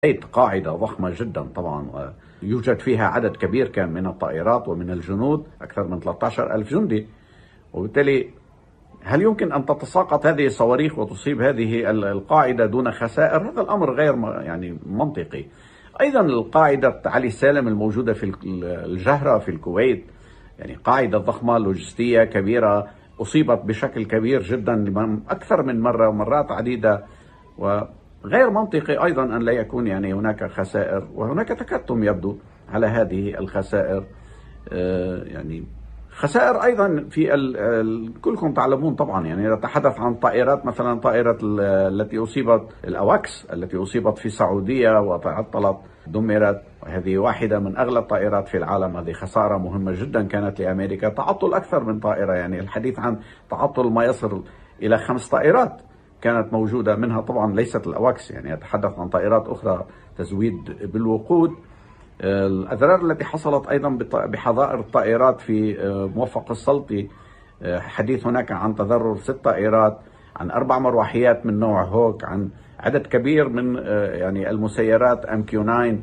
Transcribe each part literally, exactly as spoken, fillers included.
بيت قاعدة ضخمة جدا طبعا، يوجد فيها عدد كبير كان من الطائرات ومن الجنود، أكثر من ثلاثة عشر ألف جندي. وبالتالي هل يمكن أن تتساقط هذه الصواريخ وتصيب هذه القاعدة دون خسائر؟ هذا الأمر غير يعني منطقي. أيضا القاعدة علي سالم الموجودة في الجهرة في الكويت، يعني قاعدة ضخمة لوجستية كبيرة، أصيبت بشكل كبير جدا أكثر من مرة ومرات عديدة، وغير منطقي أيضا أن لا يكون يعني هناك خسائر، وهناك تكتم يبدو على هذه الخسائر. يعني خسائر أيضا في ال... كلكم تعلمون طبعا، يعني نتحدث عن طائرات، مثلا طائرة التي أصيبت الأواكس التي أصيبت في السعودية وتعطلت دمرت، وهذه واحدة من أغلى الطائرات في العالم. هذه خسارة مهمة جدا كانت لأمريكا. تعطل أكثر من طائرة، يعني الحديث عن تعطل ما يصل إلى خمس طائرات كانت موجودة، منها طبعا ليست الأواكس، يعني أتحدث عن طائرات أخرى تزويد بالوقود. الأضرار التي حصلت أيضا بحظائر الطائرات في موفق السلطي، حديث هناك عن تضرر ست طائرات، عن أربع مروحيات من نوع هوك، عن عدد كبير من يعني المسيرات أم كيو تسعة،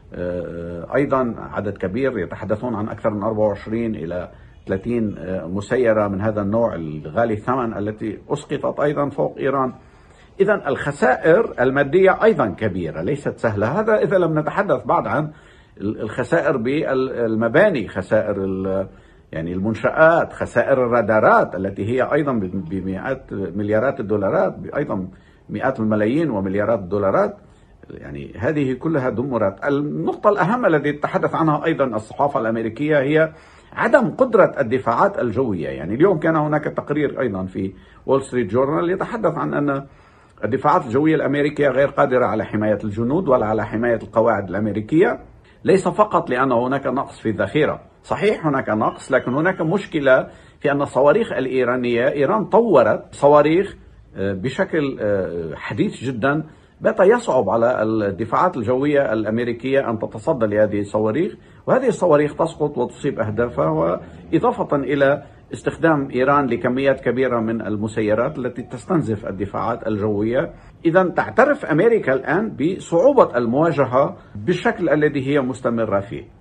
أيضا عدد كبير، يتحدثون عن أكثر من أربعة وعشرين إلى ثلاثين مسيرة من هذا النوع الغالي الثمن التي أسقطت أيضا فوق إيران. إذا الخسائر المادية أيضا كبيرة، ليست سهلة. هذا إذا لم نتحدث بعد عن الخسائر بالمباني، خسائر يعني المنشآت، خسائر الرادارات التي هي أيضا بمئات مليارات الدولارات، أيضا مئات الملايين ومليارات الدولارات. يعني هذه كلها دمرت. النقطة الأهم التي تتحدث عنها أيضا الصحافة الأمريكية هي عدم قدرة الدفاعات الجوية. يعني اليوم كان هناك تقرير أيضا في وول ستريت جورنال يتحدث عن أن الدفاعات الجوية الأمريكية غير قادرة على حماية الجنود ولا على حماية القواعد الأمريكية، ليس فقط لأن هناك نقص في الذخيرة، صحيح هناك نقص، لكن هناك مشكلة في أن الصواريخ الإيرانية، إيران طورت صواريخ بشكل حديث جدا، بات يصعب على الدفاعات الجوية الأمريكية أن تتصدى لهذه الصواريخ، وهذه الصواريخ تسقط وتصيب أهدافها. وإضافة إلى استخدام إيران لكميات كبيرة من المسيرات التي تستنزف الدفاعات الجوية، إذا تعترف أمريكا الآن بصعوبة المواجهة بالشكل الذي هي مستمرة فيه.